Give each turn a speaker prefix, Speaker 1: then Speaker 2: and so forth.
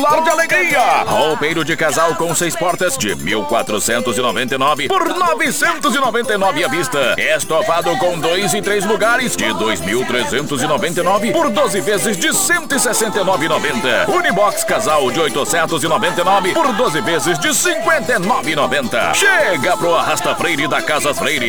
Speaker 1: Lar de alegria! Roupeiro de casal com 6 portas de 1.499 por 999 à vista. Estofado com 2 e 3 lugares de 2.399 por 12 vezes de 169,90. Unibox casal de 899 por 12 vezes de 59,90. Chega pro Arrasta Freire da Casas Freire.